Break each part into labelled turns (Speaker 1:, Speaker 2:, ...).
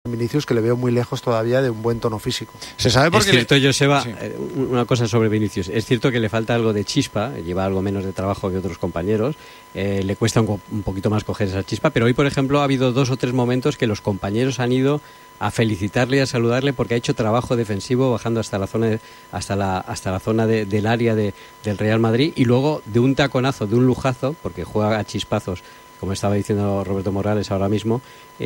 Speaker 1: Vinicius, que le veo muy lejos todavía de un buen tono físico.
Speaker 2: ¿Se sabe por qué?
Speaker 3: Es cierto, Joseba,
Speaker 2: Sí.
Speaker 3: Una cosa sobre Vinicius. Es cierto que le falta algo de chispa, lleva algo menos de trabajo que otros compañeros, le cuesta un poquito más coger esa chispa, pero hoy, por ejemplo, ha habido 2 o 3 momentos que los compañeros han ido a felicitarle y a saludarle porque ha hecho trabajo defensivo bajando hasta la zona del área del Real Madrid, y luego de un taconazo, de un lujazo, porque juega a chispazos, como estaba diciendo Roberto Morales ahora mismo,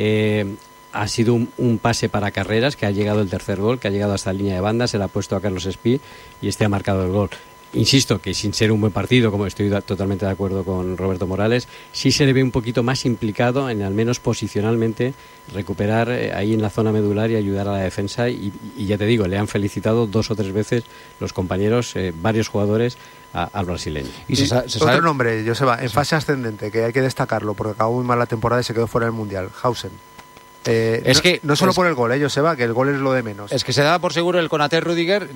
Speaker 3: ha sido un pase para Carreras, que ha llegado el tercer gol, que ha llegado hasta la línea de banda, se la ha puesto a Carlos Espí y ha marcado el gol. Insisto que sin ser un buen partido, como estoy totalmente de acuerdo con Roberto Morales, sí se le ve un poquito más implicado en, al menos posicionalmente, recuperar ahí en la zona medular y ayudar a la defensa, y ya te digo, le han felicitado 2 o 3 veces los compañeros, varios jugadores, al brasileño.
Speaker 1: Y se sabe... Otro nombre, Joseba, en fase ascendente, que hay que destacarlo porque acabó muy mal la temporada y se quedó fuera del Mundial, Hausen.
Speaker 2: Es que
Speaker 1: no solo por el gol, Joseba, que el gol es lo de menos.
Speaker 2: Es que se da por seguro el Konaté Rudiger.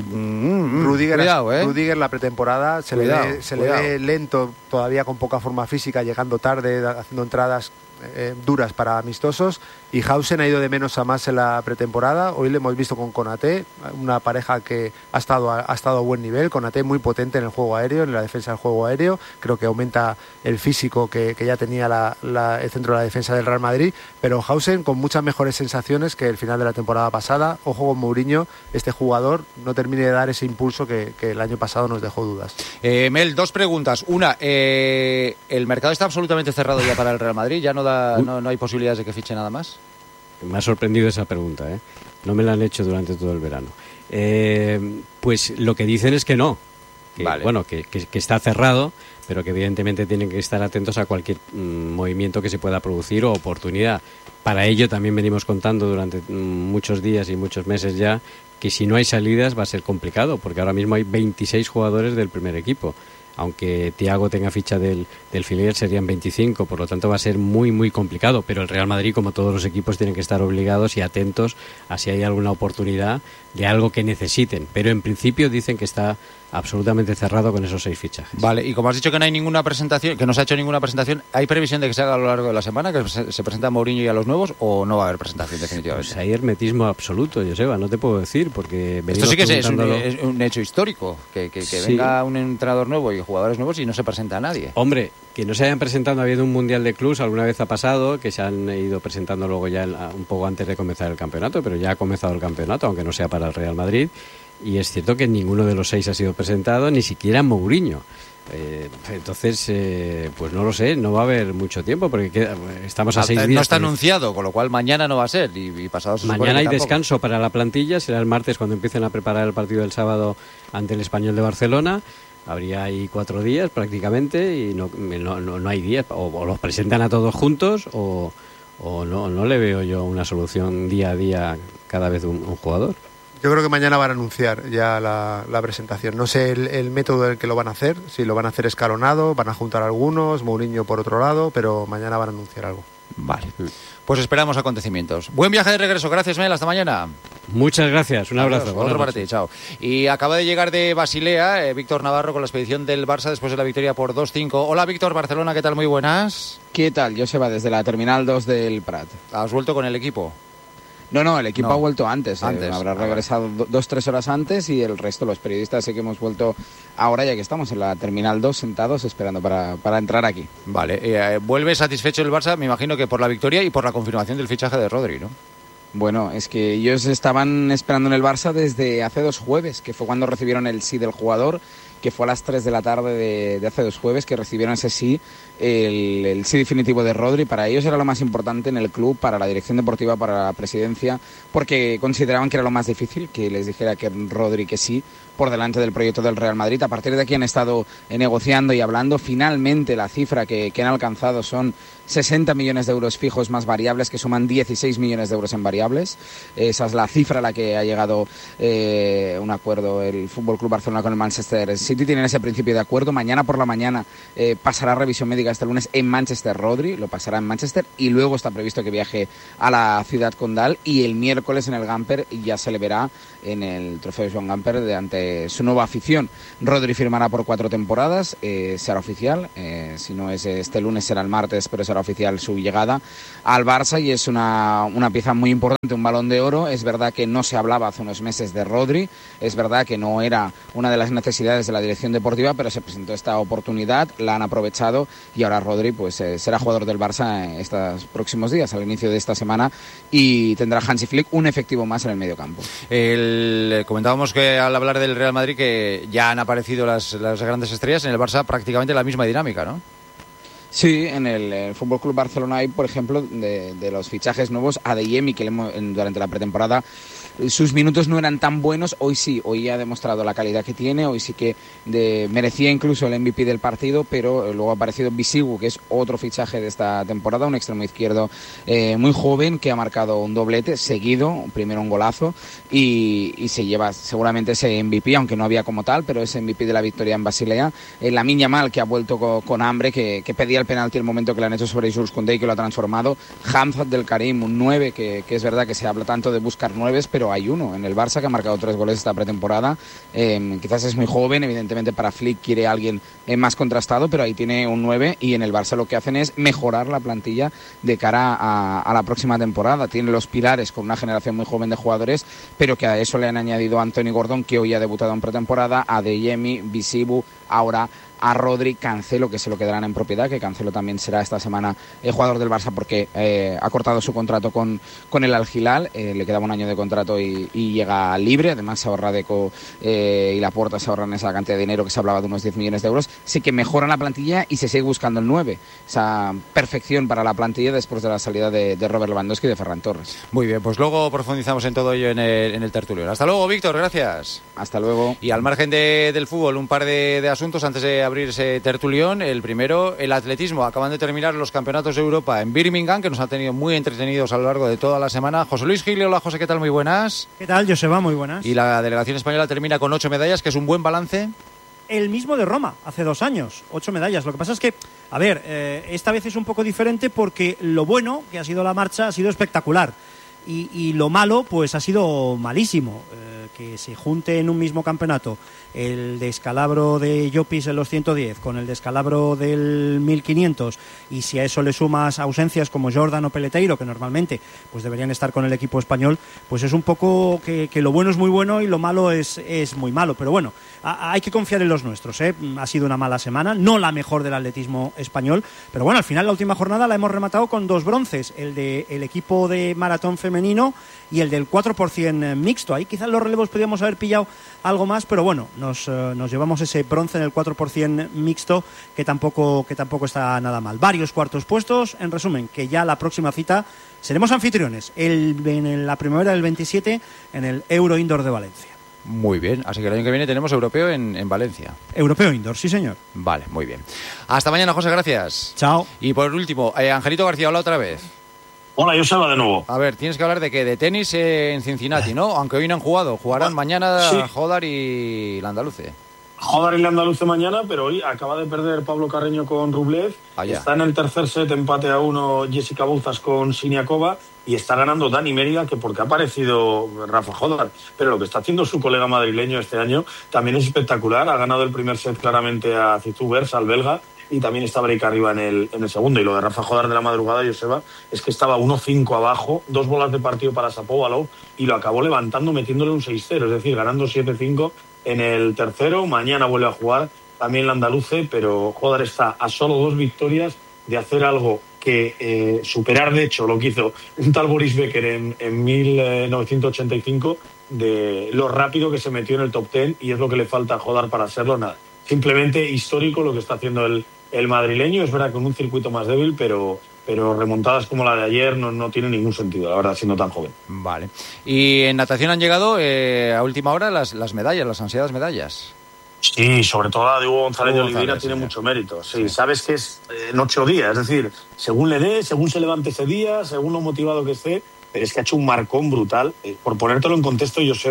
Speaker 2: Cuidado,
Speaker 1: Rudiger, la pretemporada se le ve lento, todavía con poca forma física, llegando tarde, haciendo entradas duras para amistosos, y Hausen ha ido de menos a más en la pretemporada. Hoy le hemos visto con Konaté, una pareja que ha estado a buen nivel. Konaté muy potente en el juego aéreo, en la defensa del juego aéreo, creo que aumenta el físico que ya tenía el centro de la defensa del Real Madrid, pero Hausen con muchas mejores sensaciones que el final de la temporada pasada. Ojo con Mourinho, este jugador no termine de dar ese impulso que el año pasado nos dejó dudas.
Speaker 2: Mel, 2 preguntas. Una, ¿el mercado está absolutamente cerrado ya para el Real Madrid? ¿Ya no hay posibilidades de que fiche nada más?
Speaker 3: Me ha sorprendido esa pregunta, no me la han hecho durante todo el verano. Pues lo que dicen es que no, que, vale. Bueno, que está cerrado, pero que evidentemente tienen que estar atentos a cualquier movimiento que se pueda producir o oportunidad. Para ello también venimos contando durante muchos días y muchos meses ya que si no hay salidas va a ser complicado, porque ahora mismo hay 26 jugadores del primer equipo. Aunque Thiago tenga ficha del filial, serían 25, por lo tanto va a ser muy, muy complicado. Pero el Real Madrid, como todos los equipos, tienen que estar obligados y atentos a si hay alguna oportunidad de algo que necesiten. Pero en principio dicen que está absolutamente cerrado con esos 6 fichajes.
Speaker 2: Vale, y como has dicho que no hay ninguna presentación, que no se ha hecho ninguna presentación, ¿hay previsión de que se haga a lo largo de la semana, que se presenta a Mourinho y a los nuevos, o no va a haber presentación definitivamente?
Speaker 3: Pues hay hermetismo absoluto, Joseba, no te puedo decir, porque
Speaker 2: esto sí que es un hecho histórico, que sí. Venga un entrenador nuevo y jugadores nuevos y no se presenta a nadie.
Speaker 3: Hombre, que no se hayan presentado, ha habido un Mundial de Clubs, alguna vez ha pasado, que se han ido presentando luego ya un poco antes de comenzar el campeonato, pero ya ha comenzado el campeonato, aunque no sea para el Real Madrid, y es cierto que ninguno de los 6 ha sido presentado, ni siquiera Mourinho. Entonces, pues no lo sé, no va a haber mucho tiempo porque estamos a 6 días.
Speaker 2: No está anunciado, con lo cual mañana no va a ser y pasado.
Speaker 3: Mañana hay descanso para la plantilla, será el martes cuando empiecen a preparar el partido del sábado ante el Español de Barcelona. Habría ahí 4 días prácticamente y no hay días, o los presentan a todos juntos o no le veo yo una solución día a día cada vez un jugador.
Speaker 1: Yo creo que mañana van a anunciar ya la presentación. No sé el método en el que lo van a hacer, si lo van a hacer escalonado, van a juntar algunos, Mourinho por otro lado, pero mañana van a anunciar algo.
Speaker 2: Vale, pues esperamos acontecimientos. Buen viaje de regreso, gracias Mel, hasta mañana.
Speaker 3: Muchas gracias, un abrazo.
Speaker 2: Otro para ti, chao. Y acaba de llegar de Basilea Víctor Navarro con la expedición del Barça después de la victoria por 2-5. Hola Víctor, Barcelona, ¿qué tal? Muy buenas.
Speaker 4: ¿Qué tal? Joseba, desde la Terminal 2 del Prat.
Speaker 2: ¿Has vuelto con el equipo?
Speaker 4: No, el equipo ha vuelto antes. Habrá regresado 2-3 horas antes y el resto, los periodistas, sé que hemos vuelto ahora ya que estamos en la Terminal 2 sentados esperando para entrar aquí.
Speaker 2: Vale, ¿vuelve satisfecho el Barça? Me imagino que por la victoria y por la confirmación del fichaje de Rodri, ¿no?
Speaker 4: Bueno, es que ellos estaban esperando en el Barça desde hace 2 jueves, que fue cuando recibieron el sí del jugador, que fue a las 3 de la tarde de hace 2 jueves que recibieron ese sí, el sí definitivo de Rodri. Para ellos era lo más importante en el club, para la dirección deportiva, para la presidencia, porque consideraban que era lo más difícil, que les dijera que Rodri que sí, por delante del proyecto del Real Madrid. A partir de aquí han estado negociando y hablando. Finalmente la cifra que han alcanzado son 60 millones de euros fijos más variables, que suman 16 millones de euros en variables. Esa es la cifra a la que ha llegado un acuerdo el FC Barcelona con el Manchester City, tienen ese principio de acuerdo. Mañana por la mañana pasará revisión médica este lunes en Manchester. Rodri lo pasará en Manchester y luego está previsto que viaje a la ciudad condal, y el miércoles en el Gamper ya se le verá en el trofeo Joan Gamper ante su nueva afición. Rodri firmará por 4 temporadas, será oficial, si no es este lunes será el martes, pero será oficial su llegada al Barça, y es una pieza muy importante, un Balón de Oro. Es verdad que no se hablaba hace unos meses de Rodri, es verdad que no era una de las necesidades de la dirección deportiva, pero se presentó esta oportunidad, la han aprovechado, y ahora Rodri pues será jugador del Barça estos próximos días, al inicio de esta semana, y tendrá Hansi Flick un efectivo más en el mediocampo.
Speaker 2: Comentábamos que al hablar del Real Madrid que ya han aparecido las grandes estrellas, en el Barça prácticamente la misma dinámica, ¿no?
Speaker 4: Sí, en el FC Barcelona hay, por ejemplo, de los fichajes nuevos, Adeyemi, que durante la pretemporada sus minutos no eran tan buenos. Hoy sí, hoy ha demostrado la calidad que tiene, hoy sí que merecía incluso el MVP del partido, pero luego ha aparecido Bisigu, que es otro fichaje de esta temporada, un extremo izquierdo muy joven, que ha marcado un doblete seguido, primero un golazo, y se lleva seguramente ese MVP, aunque no había como tal, pero ese MVP de la victoria en Basilea. Lamine Yamal, que ha vuelto con hambre, que pedía el penalti el momento que le han hecho sobre Jules Koundé y que lo ha transformado. Hamza del Karim, un 9, que es verdad que se habla tanto de buscar 9, pero hay uno en el Barça que ha marcado 3 goles esta pretemporada. Quizás es muy joven, evidentemente para Flick quiere a alguien más contrastado, pero ahí tiene un 9, y en el Barça lo que hacen es mejorar la plantilla de cara a la próxima temporada. Tiene los pilares con una generación muy joven de jugadores, pero que a eso le han añadido a Anthony Gordon, que hoy ha debutado en pretemporada, a Adeyemi, Bisibu, ahora a Rodri, Cancelo, que se lo quedarán en propiedad, que Cancelo también será esta semana el jugador del Barça porque ha cortado su contrato con el Al Hilal, le quedaba un año de contrato y llega libre. Además se ahorra Deco y Laporta, se ahorran esa cantidad de dinero que se hablaba de unos 10 millones de euros. Sí que mejoran la plantilla y se sigue buscando el 9, esa perfección para la plantilla después de la salida de Robert Lewandowski y de Ferran Torres.
Speaker 2: Muy bien, pues luego profundizamos en todo ello en el tertulión. Hasta luego, Víctor, gracias.
Speaker 4: Hasta luego.
Speaker 2: Y al margen del fútbol, un par de asuntos antes de abrir ese tertulión. El primero, el atletismo. Acaban de terminar los campeonatos de Europa en Birmingham, que nos han tenido muy entretenidos a lo largo de toda la semana. José Luis Gil, hola José, ¿qué tal? Muy buenas.
Speaker 5: ¿Qué tal, Joseba? Muy buenas.
Speaker 2: Y la delegación española termina con 8 medallas, que es un buen balance.
Speaker 5: El mismo de Roma, hace 2 años, 8 medallas. Lo que pasa es que, a ver, esta vez es un poco diferente porque lo bueno, que ha sido la marcha, ha sido espectacular. Y lo malo, pues ha sido malísimo. Que se junte en un mismo campeonato el descalabro de Llopis en los 110 con el descalabro del 1500, y si a eso le sumas ausencias como Jordan o Peleteiro, que normalmente pues deberían estar con el equipo español, pues es un poco que lo bueno es muy bueno y lo malo es muy malo. Pero bueno, hay que confiar en los nuestros, ¿eh? Ha sido una mala semana, no la mejor del atletismo español, pero bueno, al final la última jornada la hemos rematado con 2 bronces, el del equipo de maratón femenino y el del 4% mixto. Ahí quizás los relevos podíamos haber pillado algo más, pero bueno, nos llevamos ese bronce en el 4% mixto, que tampoco está nada mal. Varios cuartos puestos. En resumen, que ya la próxima cita seremos anfitriones en la primavera del 27 en el Euro Indoor de Valencia.
Speaker 2: Muy bien, así que el año que viene tenemos europeo en Valencia.
Speaker 5: Europeo Indoor, sí señor.
Speaker 2: Vale, muy bien. Hasta mañana, José, gracias.
Speaker 5: Chao.
Speaker 2: Y por último, Angelito García, habla otra vez.
Speaker 6: Hola, Joseba, de nuevo.
Speaker 2: A ver, tienes que hablar de de tenis en Cincinnati, ¿no? Aunque hoy no han jugado. Jugarán mañana sí. Jodar y Landaluce.
Speaker 6: Jodar y Landaluce mañana, pero hoy acaba de perder Pablo Carreño con Rublev. Está en el tercer set, empate a 1 Jessica Bouzas con Siniakova, y está ganando Dani Mérida, que porque ha aparecido Rafa Jodar. Pero lo que está haciendo su colega madrileño este año también es espectacular. Ha ganado el primer set claramente a Zitubers, al belga, y también está break arriba en el segundo. Y lo de Rafa Jodar de la madrugada, Joseba, es que estaba 1-5 abajo, 2 bolas de partido para Shapovalov, y lo acabó levantando metiéndole un 6-0, es decir, ganando 7-5 en el tercero. Mañana vuelve a jugar también Landaluce, pero Jodar está a solo 2 victorias de hacer algo que superar, de hecho, lo que hizo un tal Boris Becker en 1985, de lo rápido que se metió en el top 10, y es lo que le falta a Jodar para hacerlo. Nada, simplemente histórico lo que está haciendo el madrileño. Es verdad que con un circuito más débil, pero remontadas como la de ayer no tiene ningún sentido, la verdad, siendo tan joven.
Speaker 2: Vale. Y en natación han llegado a última hora las medallas, las ansiadas medallas.
Speaker 6: Sí, sobre todo la de Hugo González de Oliveira tiene mucho mérito. Sí, sabes que es noche o día, es decir, según le dé, según se levante ese día, según lo motivado que esté, pero es que ha hecho un marcón brutal. Por ponértelo en contexto, Joseba,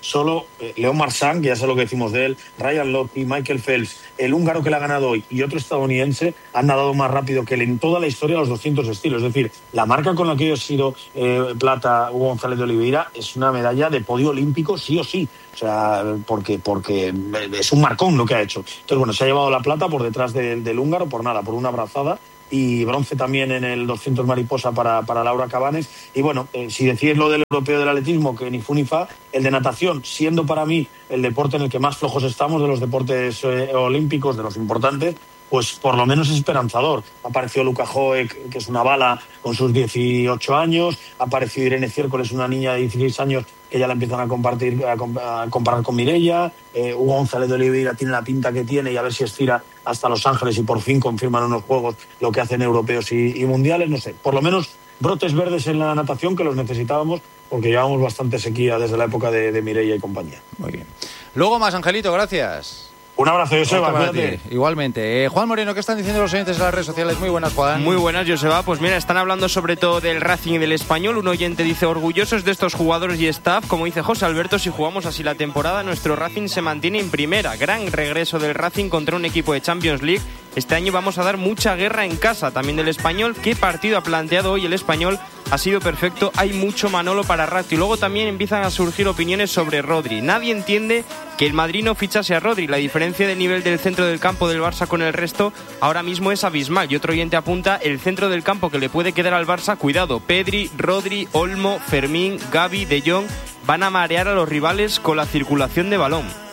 Speaker 6: solo Leon Marchand, que ya sé lo que decimos de él, Ryan Lochte, Michael Phelps, el húngaro que le ha ganado hoy y otro estadounidense han nadado más rápido que él en toda la historia de los 200 estilos. Es decir, la marca con la que ha sido plata Hugo González de Oliveira es una medalla de podio olímpico sí o sí. O sea, porque es un marcón lo que ha hecho. Entonces, bueno, se ha llevado la plata por detrás del húngaro, por nada, por una brazada. Y bronce también en el 200 mariposa para Laura Cabanes. Y bueno, si decís lo del europeo del atletismo, que ni fu ni fa, el de natación, siendo para mí el deporte en el que más flojos estamos de los deportes olímpicos, de los importantes, pues por lo menos es esperanzador. Ha aparecido Luca Hoek, que es una bala, con sus 18 años. Ha aparecido Irene Ciércoles, una niña de 16 años, que ya la empiezan a comparar con Mireia. Hugo González de Oliveira tiene la pinta que tiene y a ver si estira hasta Los Ángeles y por fin confirman unos juegos lo que hacen europeos y mundiales. No sé, por lo menos brotes verdes en la natación, que los necesitábamos porque llevamos bastante sequía desde la época de Mireia y compañía.
Speaker 2: Muy bien. Luego más, Angelito, gracias.
Speaker 6: Un abrazo, Joseba, cuídate.
Speaker 2: Igualmente. Juan Moreno, ¿qué están diciendo los oyentes en las redes sociales? Muy buenas, Juan.
Speaker 7: Muy buenas, Joseba. Pues mira, están hablando sobre todo del Racing y del Español. Un oyente dice, orgullosos de estos jugadores y staff. Como dice José Alberto, si jugamos así la temporada, nuestro Racing se mantiene en primera. Gran regreso del Racing contra un equipo de Champions League. Este año vamos a dar mucha guerra en casa. También del Español. ¿Qué partido ha planteado hoy el Español? Ha sido perfecto, hay mucho Manolo para rato. Y luego también empiezan a surgir opiniones sobre Rodri. Nadie entiende que el Madrid no fichase a Rodri. La diferencia de nivel del centro del campo del Barça con el resto ahora mismo es abismal. Y otro oyente apunta, el centro del campo que le puede quedar al Barça, cuidado, Pedri, Rodri, Olmo, Fermín, Gavi, De Jong, van a marear a los rivales con la circulación de balón.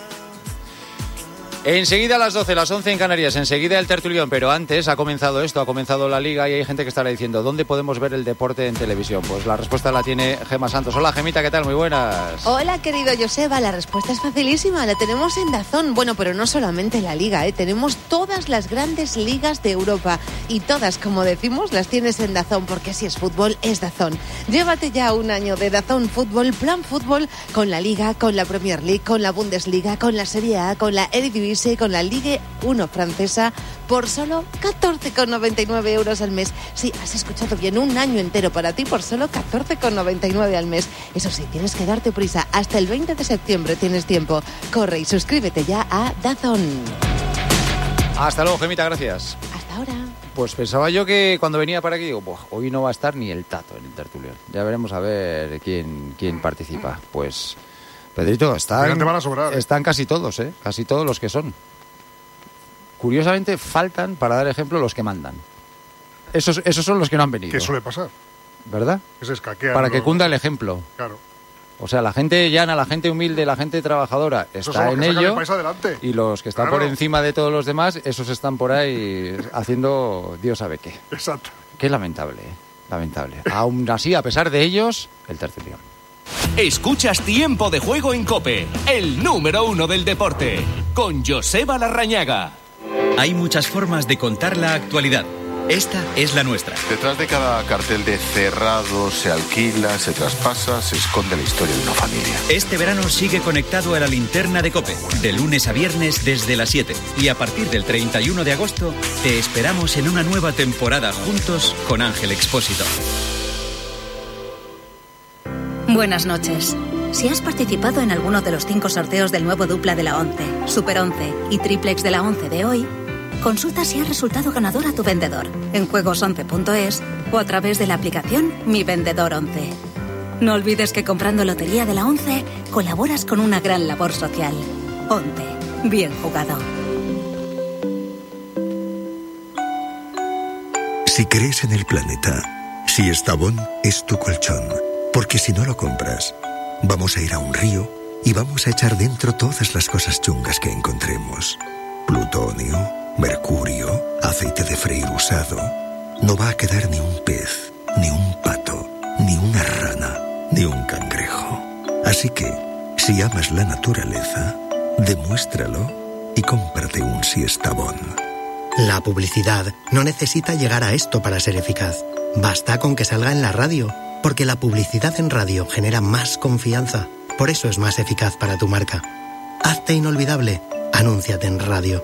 Speaker 2: Enseguida a las 12, las 11 en Canarias, enseguida el tertulión, pero antes ha comenzado esto, ha comenzado la Liga y hay gente que estará diciendo, ¿dónde podemos ver el deporte en televisión? Pues la respuesta la tiene Gemma Santos. Hola, Gemita, ¿qué tal? Muy buenas.
Speaker 8: Hola, querido Joseba, la respuesta es facilísima, la tenemos en DAZN. Bueno, pero no solamente la Liga, tenemos todas las grandes ligas de Europa y todas, como decimos, las tienes en DAZN, porque si es fútbol, es DAZN. Llévate ya un año de DAZN Fútbol, plan fútbol, con la Liga, con la Premier League, con la Bundesliga, con la Serie A, con la Eredivisie, con la Ligue 1 francesa por solo 14,99 euros al mes. Sí, has escuchado bien, un año entero para ti por solo 14,99 al mes. Eso sí, tienes que darte prisa. Hasta el 20 de septiembre tienes tiempo. Corre y suscríbete ya a DAZN.
Speaker 2: Hasta luego, Gemita, gracias.
Speaker 8: Hasta ahora.
Speaker 2: Pues pensaba yo que cuando venía para aquí, digo, hoy no va a estar ni el Tato en el tertulión. Ya veremos a ver quién participa. Pues, Pedrito, están casi todos, casi todos los que son. Curiosamente, faltan, para dar ejemplo, los que mandan. Esos son los que no han venido.
Speaker 9: ¿Qué suele pasar?
Speaker 2: ¿Verdad?
Speaker 9: Que se escaquean.
Speaker 2: Para que cunda el ejemplo.
Speaker 9: Claro.
Speaker 2: O sea, la gente llana, la gente humilde, la gente trabajadora está en ello. Y los que están por encima de todos los demás, esos están por ahí haciendo Dios sabe qué.
Speaker 9: Exacto.
Speaker 2: Qué lamentable, lamentable. Aún así, a pesar de ellos, el tertulión.
Speaker 10: Escuchas Tiempo de Juego en COPE, el número 1 del deporte, con Joseba Larrañaga.
Speaker 11: Hay muchas formas de contar la actualidad. Esta es la nuestra.
Speaker 12: Detrás de cada cartel de cerrado, se alquila, se traspasa, se esconde la historia de una familia.
Speaker 11: Este verano sigue conectado a la linterna de COPE, de lunes a viernes desde las 7. Y a partir del 31 de agosto, te esperamos en una nueva temporada juntos con Ángel Expósito.
Speaker 13: Buenas noches. Si has participado en alguno de los 5 sorteos del nuevo dupla de la 11, Super 11 y Triplex de la 11 de hoy, consulta si has resultado ganador a tu vendedor en juegos11.es o a través de la aplicación Mi Vendedor 11. No olvides que comprando Lotería de la 11 colaboras con una gran labor social. 11. Bien jugado.
Speaker 14: Si crees en el planeta, si Estavón es tu colchón, porque si no lo compras, vamos a ir a un río y vamos a echar dentro todas las cosas chungas que encontremos. Plutonio, mercurio, aceite de freír usado. No va a quedar ni un pez, ni un pato, ni una rana, ni un cangrejo. Así que, si amas la naturaleza, demuéstralo y cómprate un Siestabón.
Speaker 15: La publicidad no necesita llegar a esto para ser eficaz. Basta con que salga en la radio, porque la publicidad en radio genera más confianza. Por eso es más eficaz para tu marca. Hazte inolvidable. Anúnciate en radio.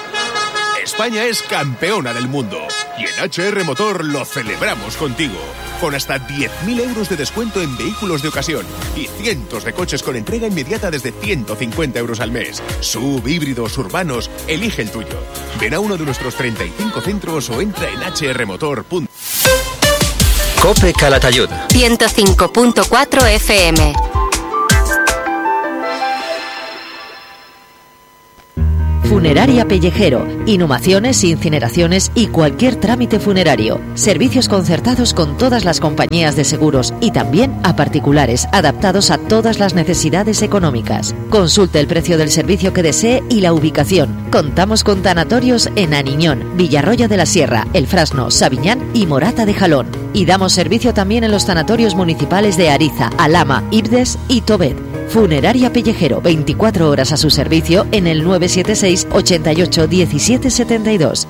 Speaker 10: España es campeona del mundo y en HR Motor lo celebramos contigo.
Speaker 9: con hasta 10.000 euros de descuento en vehículos de ocasión y cientos de coches con entrega inmediata desde 150 euros al mes. SUV, híbridos, urbanos, elige el tuyo. Ven a uno de nuestros 35 centros o entra en hrmotor.com.
Speaker 11: Cope Calatayud
Speaker 16: 105.4 FM.
Speaker 17: Funeraria Pellejero. Inhumaciones, incineraciones y cualquier trámite funerario. Servicios concertados con todas las compañías de seguros y también a particulares, adaptados a todas las necesidades económicas. Consulte el precio del servicio que desee y la ubicación. Contamos con tanatorios en Aniñón, Villarroya de la Sierra, El Frasno, Sabiñán y Morata de Jalón. Y damos servicio también en los tanatorios municipales de Ariza, Alhama, Ibdes y Tobet. Funeraria Pellejero, 24 horas a su servicio en el 976 88 17 72.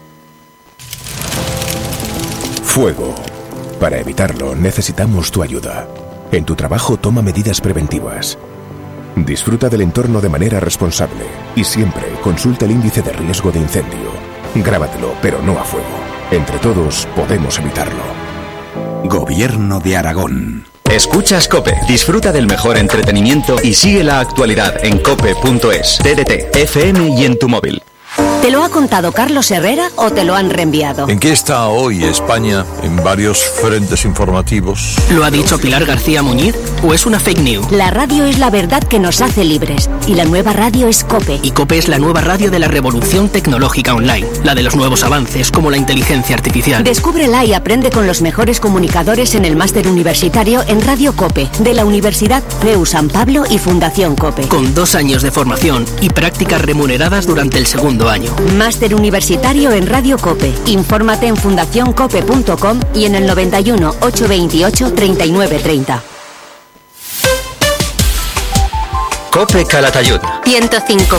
Speaker 18: Fuego. Para evitarlo necesitamos tu ayuda. En tu trabajo toma medidas preventivas. Disfruta del entorno de manera responsable y siempre consulta el índice de riesgo de incendio. Grábatelo, pero no a fuego. Entre todos podemos evitarlo.
Speaker 11: Gobierno de Aragón. Escuchas COPE, disfruta del mejor entretenimiento y sigue la actualidad en cope.es, TDT, FM y en tu móvil.
Speaker 16: ¿Te lo ha contado Carlos Herrera o te lo han reenviado?
Speaker 19: ¿En qué está hoy España en varios frentes informativos?
Speaker 20: ¿Lo ha dicho Pilar García Muñiz o es una fake news?
Speaker 16: La radio es la verdad que nos hace libres y la nueva radio es COPE.
Speaker 20: Y COPE es la nueva radio de la revolución tecnológica online, la de los nuevos avances como la inteligencia artificial.
Speaker 16: Descúbrela y aprende con los mejores comunicadores en el máster universitario en Radio COPE de la Universidad CEU San Pablo y Fundación COPE.
Speaker 20: Con 2 años de formación y prácticas remuneradas durante el segundo año.
Speaker 16: Máster universitario en Radio COPE. Infórmate en fundacioncope.com y en el 91 828 3930.
Speaker 11: COPE Calatayud
Speaker 16: 105.